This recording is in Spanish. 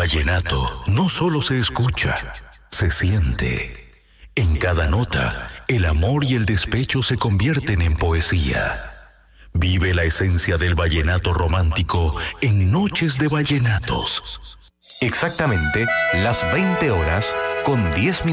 vallenato no solo se escucha, se siente. En cada nota, el amor y el despecho se convierten en poesía. Vive la esencia del vallenato romántico en Noches de Vallenatos. Exactamente las 20 horas con 10 minutos.